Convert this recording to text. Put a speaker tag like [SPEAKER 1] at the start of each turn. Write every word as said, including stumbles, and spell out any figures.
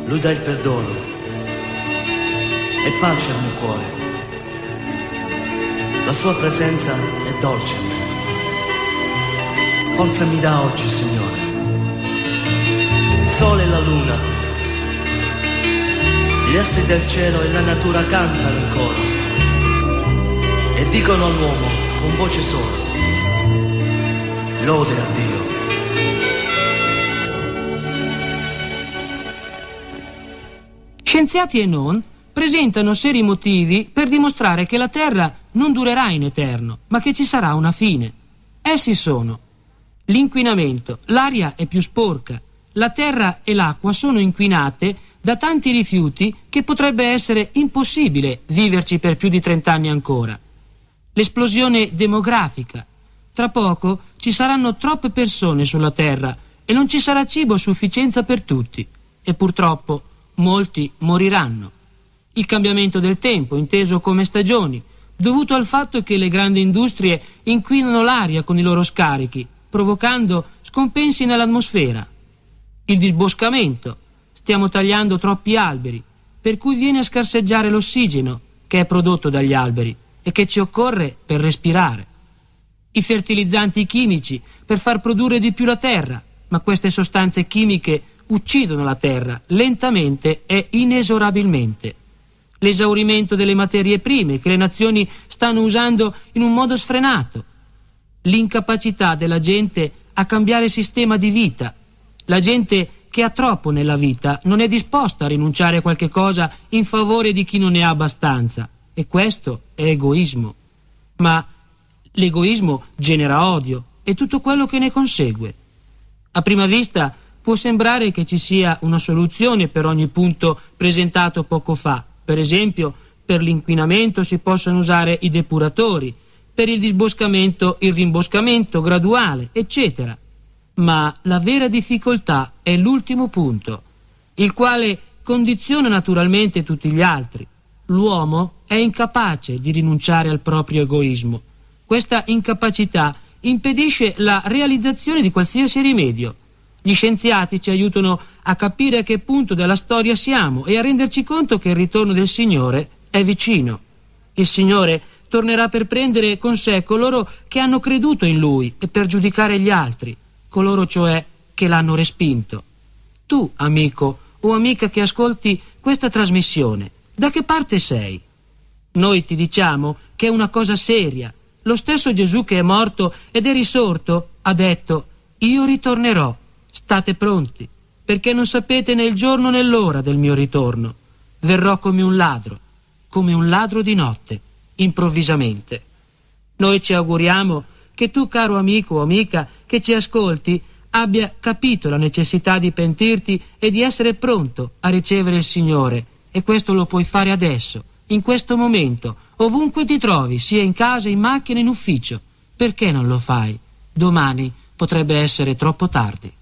[SPEAKER 1] Lui dà il perdono e pace al mio cuore. La sua presenza è dolce a me. Forza mi dà oggi, Signore. Il sole e la luna, gli astri del cielo e la natura cantano in coro e dicono all'uomo con voce sola: lode a Dio.
[SPEAKER 2] Scienziati e non presentano seri motivi per dimostrare che la Terra non durerà in eterno, ma che ci sarà una fine. Essi sono: l'inquinamento, l'aria è più sporca, la terra e l'acqua sono inquinate da tanti rifiuti che potrebbe essere impossibile viverci per più di trent'anni ancora. L'esplosione demografica. Tra poco ci saranno troppe persone sulla terra e non ci sarà cibo a sufficienza per tutti e purtroppo molti moriranno. Il cambiamento del tempo, inteso come stagioni, dovuto al fatto che le grandi industrie inquinano l'aria con i loro scarichi, provocando scompensi nell'atmosfera. Il disboscamento. Stiamo tagliando troppi alberi, per cui viene a scarseggiare l'ossigeno che è prodotto dagli alberi e che ci occorre per respirare. I fertilizzanti chimici per far produrre di più la terra, ma queste sostanze chimiche uccidono la terra lentamente e inesorabilmente. L'esaurimento delle materie prime che le nazioni stanno usando in un modo sfrenato. L'incapacità della gente a cambiare sistema di vita. La gente che ha troppo nella vita non è disposta a rinunciare a qualche cosa in favore di chi non ne ha abbastanza, e questo è egoismo. Ma l'egoismo genera odio e tutto quello che ne consegue. A prima vista può sembrare che ci sia una soluzione per ogni punto presentato poco fa. Per esempio, per l'inquinamento si possono usare i depuratori, per il disboscamento il rimboscamento graduale, eccetera. Ma la vera difficoltà è l'ultimo punto, il quale condiziona naturalmente tutti gli altri. L'uomo è incapace di rinunciare al proprio egoismo. Questa incapacità impedisce la realizzazione di qualsiasi rimedio. Gli scienziati ci aiutano a capire a che punto della storia siamo e a renderci conto che il ritorno del Signore è vicino. Il Signore tornerà per prendere con sé coloro che hanno creduto in Lui e per giudicare gli altri, coloro cioè che l'hanno respinto. Tu, amico o amica che ascolti questa trasmissione, da che parte sei? Noi ti diciamo che è una cosa seria. Lo stesso Gesù che è morto ed è risorto ha detto: io ritornerò, state pronti, perché non sapete né il giorno né l'ora del mio ritorno. Verrò come un ladro, come un ladro di notte, improvvisamente. Noi ci auguriamo che tu, caro amico o amica che ci ascolti, abbia capito la necessità di pentirti e di essere pronto a ricevere il Signore, e questo lo puoi fare adesso, in questo momento, ovunque ti trovi, sia in casa, in macchina, in ufficio. Perché non lo fai? Domani potrebbe essere troppo tardi.